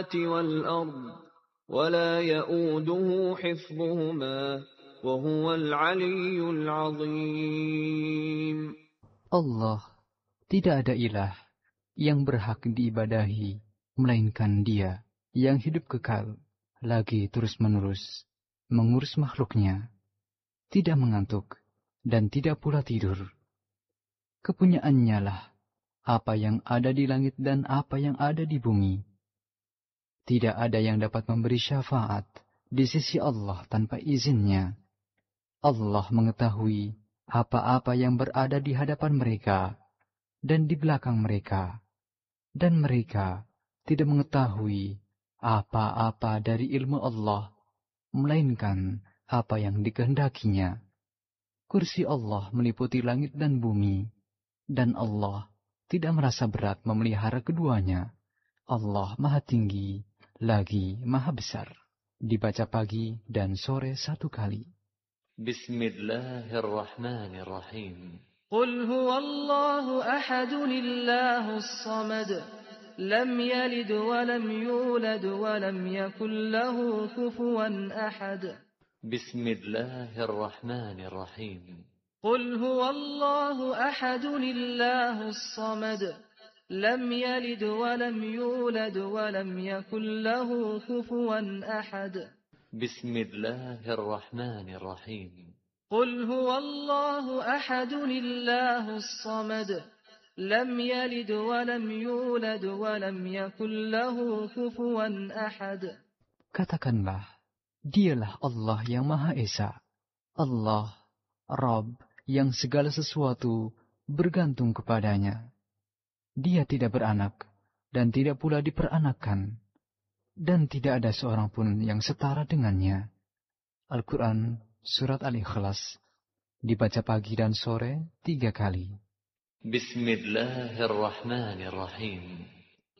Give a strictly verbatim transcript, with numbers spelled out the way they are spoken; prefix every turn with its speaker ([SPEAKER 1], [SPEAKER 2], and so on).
[SPEAKER 1] والأرض ولا يؤوده حفظهما وهو العلي العظيم.
[SPEAKER 2] Allah, tidak ada ilah yang berhak diibadahi melainkan Dia yang hidup kekal, lagi terus-menerus mengurus makhluknya, tidak mengantuk dan tidak pula tidur. Kepunyaannya lah apa yang ada di langit dan apa yang ada di bumi. Tidak ada yang dapat memberi syafaat di sisi Allah tanpa izinnya. Allah mengetahui apa-apa yang berada di hadapan mereka dan di belakang mereka, dan mereka tidak mengetahui apa-apa dari ilmu Allah, melainkan apa yang dikehendakinya. Kursi Allah meliputi langit dan bumi, dan Allah tidak merasa berat memelihara keduanya. Allah Maha Tinggi, lagi Maha Besar. Dibaca pagi dan sore satu kali.
[SPEAKER 1] Bismillahirrahmanirrahim. Qul huwallahu ahad, Allahus samad, lam yalid wa lam yulad wa lam yakul lahu kufuwan ahad. Bismillahirrahmanirrahim. Qul huwallahu ahad, Allahus samad, lam yalid wa lam yulad wa lam yakul lahu kufuwan ahad. Bismillahirrahmanirrahim. Qul huwallahu ahad, Allahus samad, lam yalid wa lam yulad wa lam yakul lahu kufuwan ahad.
[SPEAKER 2] Katakanlah, Dialah Allah yang Maha Esa, Allah, Rabb yang segala sesuatu bergantung kepadanya. Dia tidak beranak dan tidak pula diperanakkan, dan tidak ada seorang pun yang setara dengannya. Al-Quran Surat Al-Ikhlas, dibaca pagi dan sore tiga kali.
[SPEAKER 1] Bismillahirrahmanirrahim.